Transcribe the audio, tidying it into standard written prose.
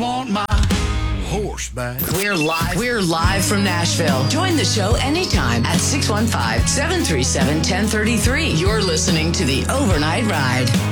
want my horse back. We're live. We're live from Nashville. Join the show anytime at 615-737-1033. You're listening to The Overnight Ride.